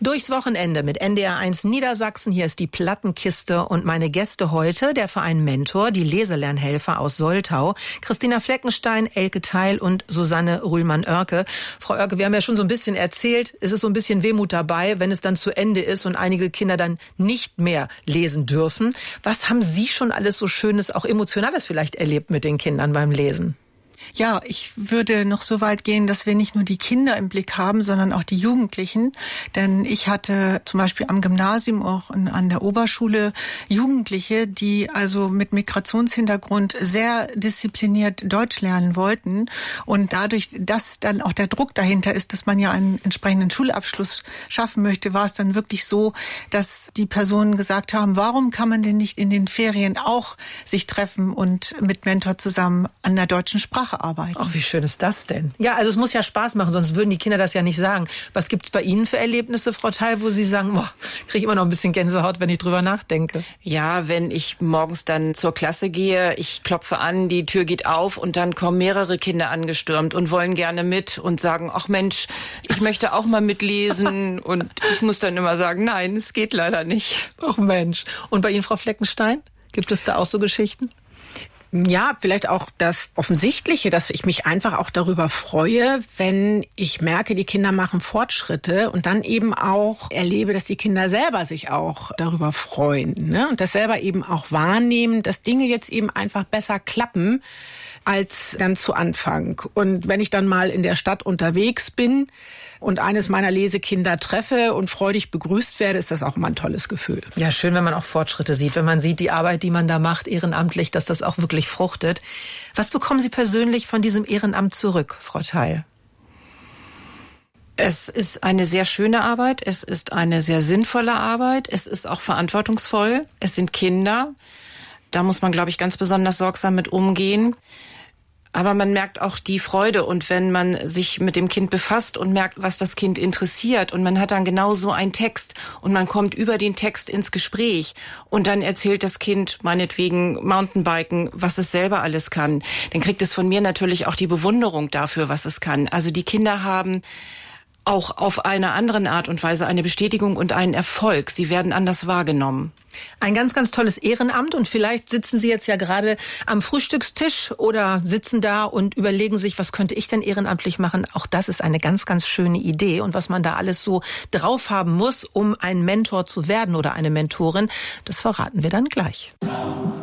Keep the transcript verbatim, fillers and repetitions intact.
Durchs Wochenende mit N D R eins Niedersachsen. Hier ist die Plattenkiste und meine Gäste heute, der Verein Mentor, die Leselernhelfer aus Soltau, Christina Fleckenstein, Elke Theil und Susanne Rühlmann-Oerke. Frau Oerke, wir haben ja schon so ein bisschen erzählt, es ist so ein bisschen Wehmut dabei, wenn es dann zu Ende ist und einige Kinder dann nicht mehr lesen dürfen. Was haben Sie schon alles so Schönes, auch Emotionales vielleicht erlebt mit den Kindern beim Lesen? Ja, ich würde noch so weit gehen, dass wir nicht nur die Kinder im Blick haben, sondern auch die Jugendlichen. Denn ich hatte zum Beispiel am Gymnasium, auch an der Oberschule, Jugendliche, die also mit Migrationshintergrund sehr diszipliniert Deutsch lernen wollten. Und dadurch, dass dann auch der Druck dahinter ist, dass man ja einen entsprechenden Schulabschluss schaffen möchte, war es dann wirklich so, dass die Personen gesagt haben, warum kann man denn nicht in den Ferien auch sich treffen und mit Mentor zusammen an der deutschen Sprache arbeiten. Ach, wie schön ist das denn? Ja, also es muss ja Spaß machen, sonst würden die Kinder das ja nicht sagen. Was gibt es bei Ihnen für Erlebnisse, Frau Theil, wo Sie sagen, boah, kriege ich immer noch ein bisschen Gänsehaut, wenn ich drüber nachdenke? Ja, wenn ich morgens dann zur Klasse gehe, ich klopfe an, die Tür geht auf und dann kommen mehrere Kinder angestürmt und wollen gerne mit und sagen, ach Mensch, ich möchte auch mal mitlesen. Und ich muss dann immer sagen, nein, es geht leider nicht. Ach Mensch. Und bei Ihnen, Frau Fleckenstein, gibt es da auch so Geschichten? Ja, vielleicht auch das Offensichtliche, dass ich mich einfach auch darüber freue, wenn ich merke, die Kinder machen Fortschritte und dann eben auch erlebe, dass die Kinder selber sich auch darüber freuen, ne? Und das selber eben auch wahrnehmen, dass Dinge jetzt eben einfach besser klappen als ganz zu Anfang. Und wenn ich dann mal in der Stadt unterwegs bin und eines meiner Lesekinder treffe und freudig begrüßt werde, ist das auch immer ein tolles Gefühl. Ja, schön, wenn man auch Fortschritte sieht, wenn man sieht, die Arbeit, die man da macht, ehrenamtlich, dass das auch wirklich fruchtet. Was bekommen Sie persönlich von diesem Ehrenamt zurück, Frau Theil? Es ist eine sehr schöne Arbeit, es ist eine sehr sinnvolle Arbeit, es ist auch verantwortungsvoll, es sind Kinder. Da muss man, glaube ich, ganz besonders sorgsam mit umgehen. Aber man merkt auch die Freude und wenn man sich mit dem Kind befasst und merkt, was das Kind interessiert und man hat dann genau so einen Text und man kommt über den Text ins Gespräch und dann erzählt das Kind meinetwegen Mountainbiken, was es selber alles kann, dann kriegt es von mir natürlich auch die Bewunderung dafür, was es kann. Also die Kinder haben auch auf eine andere Art und Weise eine Bestätigung und einen Erfolg. Sie werden anders wahrgenommen. Ein ganz, ganz tolles Ehrenamt und vielleicht sitzen Sie jetzt ja gerade am Frühstückstisch oder sitzen da und überlegen sich, was könnte ich denn ehrenamtlich machen? Auch das ist eine ganz, ganz schöne Idee und was man da alles so drauf haben muss, um ein Mentor zu werden oder eine Mentorin, das verraten wir dann gleich.